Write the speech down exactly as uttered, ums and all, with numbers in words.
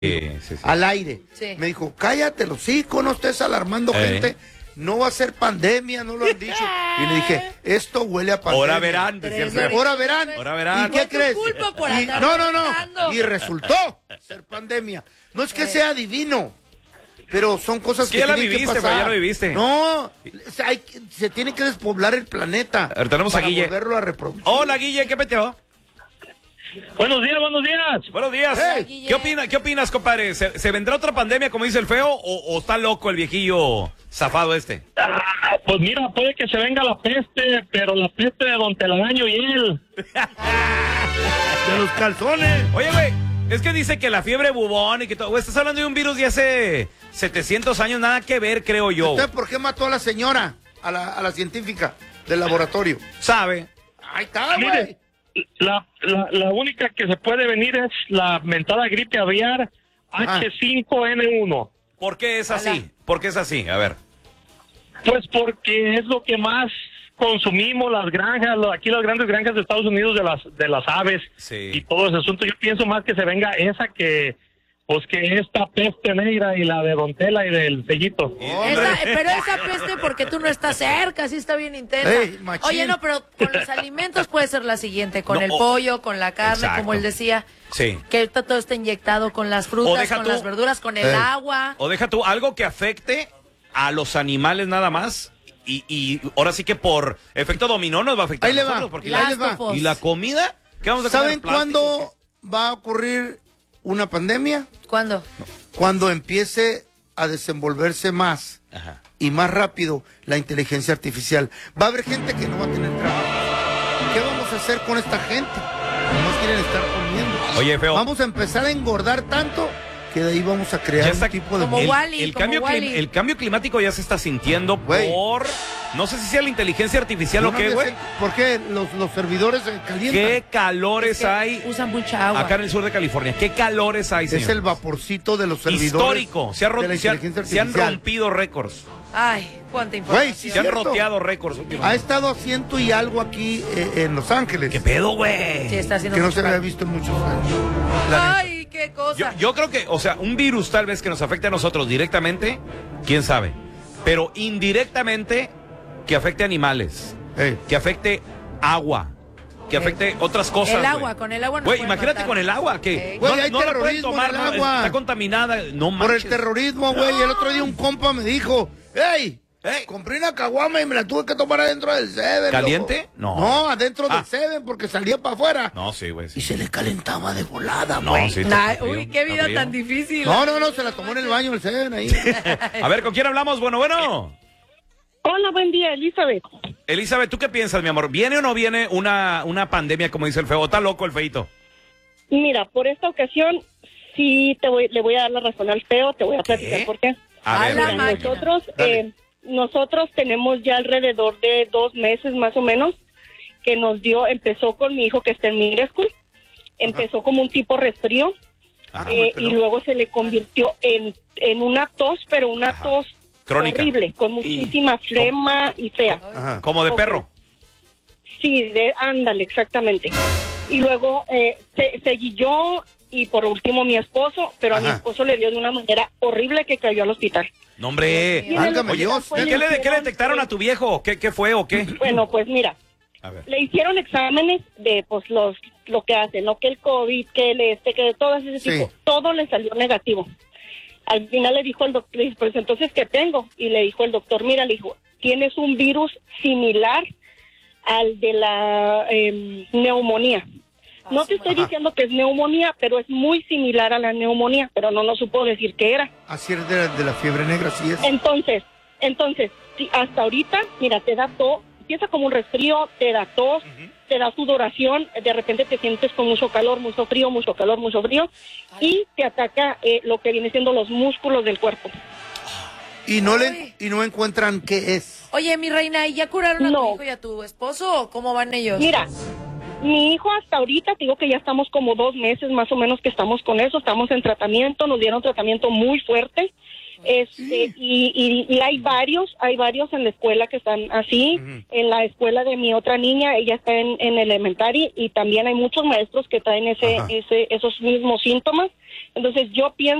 Sí, sí, sí. Al aire. Sí. Me dijo, cállate los hocico, no estés alarmando Eh. gente. No va a ser pandemia, no lo han dicho. Y le dije, esto huele a pandemia. Ahora verán, decía el feo. Ahora verán. Ahora verán. ¿Y qué Fue tu crees? culpa por Y- andar no, no, molestando. no. Y resultó ser pandemia. No es que sea divino, pero son cosas Es que que, ya la tienen viviste, que güey, pasar. ya la viviste. No, o sea, hay que- se tiene que despoblar el planeta. A ver, tenemos a para Guille. volverlo a reproducir. Hola, Guille, ¿qué peteo? Buenos días, buenos días. Buenos días. Hey. ¿Qué, opina, ¿Qué opinas, compadre? ¿Se, se vendrá otra pandemia, como dice el feo, o, o está loco el viejillo zafado este? Ah, pues mira, puede que se venga la peste, pero la peste de Don Telaraño y él. De los calzones. Oye, güey, es que dice que la fiebre bubón y que todo. Güey, estás hablando de un virus de hace setecientos años, nada que ver, creo yo. ¿Usted por qué mató a la señora, a la, a la científica del laboratorio? ¿Sabe? Ahí está, güey. Mire, la, la, la única que se puede venir es la mentada gripe aviar Ah. H cinco N uno. ¿Por qué es así? ¿Por qué es así? A ver. Pues porque es lo que más consumimos las granjas, lo- aquí las grandes granjas de Estados Unidos de las de las aves Sí. y todo ese asunto. Yo pienso más que se venga esa que pues que esta peste negra y la de Don Tela y del Fellito. Esa- pero esa peste porque tú no estás cerca, sí está bien intensa. Ey, machín. Oye, no, pero con los alimentos puede ser la siguiente, con No, el o- pollo, con la carne, Exacto. como él decía, Sí. que ahorita todo está inyectado con las O frutas, deja con tú- las verduras, con el Ey. agua. O deja tú algo que afecte a los animales nada más. Y, y ahora sí que por efecto dominó nos va a afectar Ahí le a va. nosotros. Porque Ahí la, les va. Last ¿Y la comida? ¿Qué vamos a comer? ¿Saben ¿Plástico? cuándo va a ocurrir una pandemia? ¿Cuándo? Cuando empiece a desenvolverse más Ajá. y más rápido la inteligencia artificial. Va a haber gente que no va a tener trabajo. ¿Qué vamos a hacer con esta gente? No quieren estar comiendo. Oye, feo. Vamos a empezar a engordar tanto que de ahí vamos a crear Ya está un tipo de... como el, Wall-E, el como cambio clim- Wall-E. el cambio climático ya se está sintiendo Güey. por no sé si sea la inteligencia artificial Yo o no qué, sé güey. ¿Por qué los, los servidores se calientan? ¿Qué calores Es que hay usan mucha agua. acá en el sur de California? ¿Qué calores hay, Es señor? el vaporcito de los servidores. Histórico. Se, ha ro- de la se han- inteligencia se han artificial. rompido récords. Ay, cuánta Güey, información. sí, Se han cierto. roteado récords Ha últimamente. estado a ciento y algo aquí eh, en Los Ángeles. ¿Qué pedo, güey? Sí, está haciendo Que no mucho se había calor. visto en muchos años. La neta. Ay, qué cosa. Yo, yo creo que, o sea, un virus tal vez que nos afecte a nosotros directamente, quién sabe. Pero indirectamente, que afecte a animales, Ey. que afecte agua, que afecte otras cosas. El güey. agua, con el agua no Güey, pueden imagínate matar. con el agua, que Ey. Güey, no, hay no la pueden terrorismo tomar, en el no, agua. está contaminada. No Por el manches. terrorismo, güey. El otro día un compa me dijo, ¡Ey! Ey. Compré una caguama y me la tuve que tomar adentro del Seven. ¿Caliente? loco". No. No, adentro Ah. del Seven porque salía para afuera. No, sí, güey. Y Sí. se le calentaba de volada, No, güey. sí. Nah, está frío, uy, qué está vida frío. tan difícil. No, no, no, se la tomó en el baño el Seven ahí. A ver, ¿con quién hablamos? Bueno, bueno. Hola, buen día, Elizabeth. Elizabeth, ¿tú qué piensas, mi amor? ¿Viene o no viene una, una pandemia, como dice el feo? ¿Está loco el feito? Mira, por esta ocasión sí te voy, le voy a dar la razón al feo, te voy a platicar por qué. A A ver, la Mira, máquina. nosotros, Dale. eh, nosotros tenemos ya alrededor de dos meses más o menos que nos dio, empezó con mi hijo que está en middle school, empezó como un tipo resfrío Ajá. eh, pero- y luego se le convirtió en, en una tos, pero una Ajá. tos Crónica. horrible, con muchísima flema y fea. Ajá. Como de Ok. perro. Sí, de, ándale, exactamente. Y luego eh, se, seguí yo y por último mi esposo, pero a mi Ajá. esposo le dio de una manera horrible que cayó al hospital. No, hombre. Dios mío. Válgame Oye, Dios. fue- ¿Qué le, qué le detectaron a tu viejo? ¿Qué, qué fue o qué? Bueno, pues mira, A ver. le hicieron exámenes de pues los lo que hacen, ¿no? Que el COVID, que el este, que de todo ese Sí. tipo, todo le salió negativo. Al final le dijo el doctor, le dijo, pues entonces, ¿qué tengo? Y le dijo el doctor, mira, le dijo, tienes un virus similar al de la em, neumonía. No te estoy Ajá. diciendo que es neumonía, pero es muy similar a la neumonía, pero no nos supo decir qué era. Así es de, de la fiebre negra, sí es. Entonces, entonces, sí, hasta ahorita, mira, te da tos, empieza como un resfrío, te da tos, te da sudoración, de repente te sientes con mucho calor, mucho frío, mucho calor, mucho frío, y te ataca eh, lo que viene siendo los músculos del cuerpo. Y no Ay. le y no encuentran qué es. Oye, mi reina, ¿y ya curaron a tu No. hijo y a tu esposo? ¿Cómo van ellos? Mira, mi hijo hasta ahorita, te digo que ya estamos como dos meses más o menos que estamos con eso, estamos en tratamiento, nos dieron tratamiento muy fuerte, Este, y, y, y hay varios, hay varios en la escuela que están así. Uh-huh. En la escuela de mi otra niña, ella está en, en elementary, y también hay muchos maestros que traen ese, ese, esos mismos síntomas. Entonces yo pienso